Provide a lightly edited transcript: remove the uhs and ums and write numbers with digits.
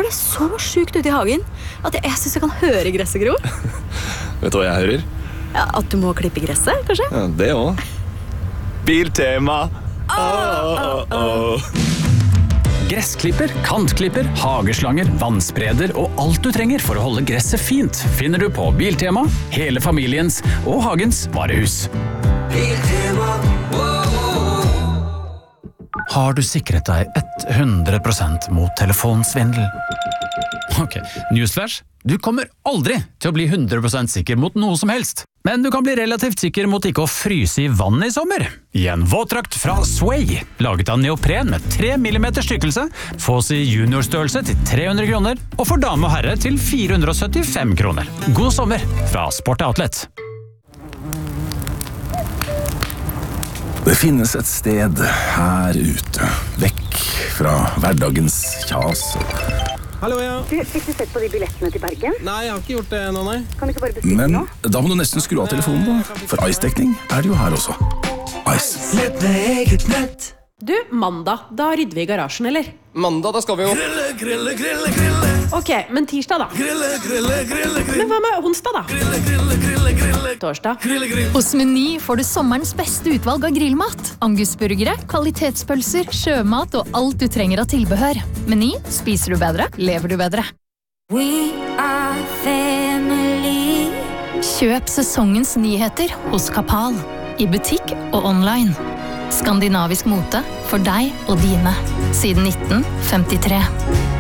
har det så sjukt ute i hagen at jeg synes jeg kan høre gresset gro. Vet du hva jeg hører? Ja, at du må klippe gresset, kanskje? Ja, det også. Biltema. Gressklipper, kantklipper, hageslanger, vannspreder og alt du trenger for å holde gresset fint finner du på Biltema, hele familiens og hagens varehus. Biltema. Har du sikret deg 100% mot telefonsvindel? Ok, newsflash. Du kommer aldri til å bli 100% sikker mot noe som helst. Men du kan bli relativt sikker mot ikke å fryse i vann i sommer. I en våtdrakt fra Sway, laget av neopren med 3 mm stykkelse, fås i juniorstørrelse til 300 kroner, og for dame og herre til 475 kroner. God sommer fra Sport Outlet. Det finnes et sted her ute, vekk fra hverdagens kjas. Hallo, ja. Du, fikk du sett på de billettene til Bergen? Nei, jeg har ikke gjort det ennå, nei. Kan du ikke bare bestille Men nå? da må du nesten skru av telefonen da, for Ice-dekning er det jo her også. Ice. Nett med eget nett. Du, mandag, da rydder vi garasjen, eller? Mandag, da skal vi jo. Grille. Ok, men tirsdag da? Grille. Men hva med onsdag da? Grille. Torsdag? Hos Meny får du sommerens beste utvalg av grillmat. Angusburgere, kvalitetspølser, sjømat og alt du trenger av tilbehør. Meny, spiser du bedre, lever du bedre. We are family. Kjøp sesongens nyheter hos Kapal. I butikk og online. Skandinavisk mote for deg og dine. Siden 1953.